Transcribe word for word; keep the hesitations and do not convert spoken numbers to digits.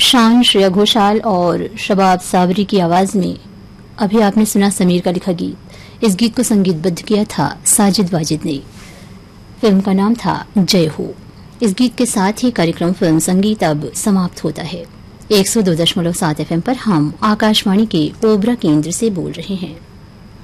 शान, श्रेया घोषाल और शबाब साबरी की आवाज में अभी आपने सुना समीर का लिखा गीत। इस गीत को संगीतबद्ध किया था साजिद वाजिद ने। फिल्म का नाम था जय हो। इस गीत के साथ ही कार्यक्रम फिल्म संगीत अब समाप्त होता है। एक सौ दो दशमलव सात एफ एम पर हम आकाशवाणी के ओबरा केंद्र से बोल रहे हैं।